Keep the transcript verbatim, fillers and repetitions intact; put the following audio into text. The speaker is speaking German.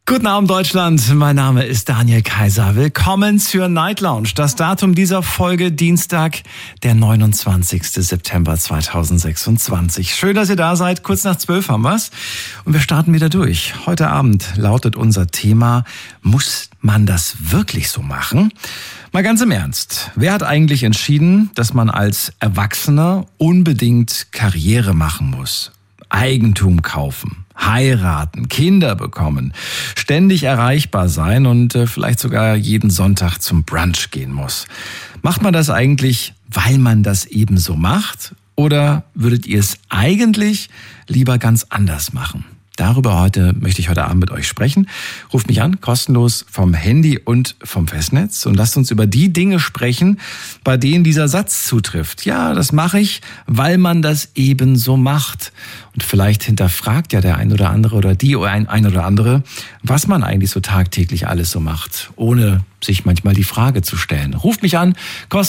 Guten Abend Deutschland, mein Name ist Daniel Kaiser. Willkommen zur Night Lounge. Das Datum dieser Folge Dienstag, der neunundzwanzigster September zweitausendsechsundzwanzig. Schön, dass ihr da seid. Kurz nach zwölf haben wir's. Und wir starten wieder durch. Heute Abend lautet unser Thema: Muss man das wirklich so machen? Mal ganz im Ernst. Wer hat eigentlich entschieden, dass man als Erwachsener unbedingt Karriere machen muss? Eigentum kaufen, heiraten, Kinder bekommen, ständig erreichbar sein und äh, vielleicht sogar jeden Sonntag zum Brunch gehen muss. Macht man das eigentlich, weil man das eben so macht? Oder würdet ihr es eigentlich lieber ganz anders machen? Darüber heute möchte ich heute Abend mit euch sprechen. Ruft mich an, kostenlos vom Handy und vom Festnetz, und lasst uns über die Dinge sprechen, bei denen dieser Satz zutrifft. Ja, das mache ich, weil man das eben so macht. Und vielleicht hinterfragt ja der ein oder andere oder die ein, ein oder andere, was man eigentlich so tagtäglich alles so macht, ohne sich manchmal die Frage zu stellen. Ruft mich an, kostenlos.